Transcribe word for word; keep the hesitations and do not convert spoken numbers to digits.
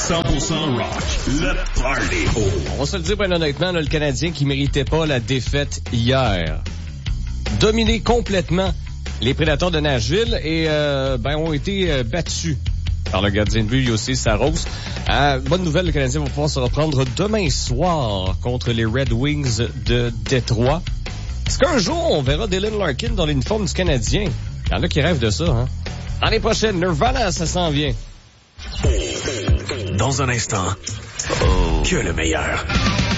cent pour cent rock. Le Party. Oh. On va se le dire bien honnêtement, là, le Canadien qui méritait pas la défaite hier. Dominé complètement les Prédateurs de Nashville et euh, ben ont été euh, battus par le gardien de but Juuse Saros. Euh, bonne nouvelle, le Canadien va pouvoir se reprendre demain soir contre les Red Wings de Détroit. Est-ce qu'un jour on verra Dylan Larkin dans l'uniforme du Canadien? Il y en a qui rêvent de ça, hein? L'année prochaine, Nirvana, ça s'en vient. Dans un instant, oh. que le meilleur.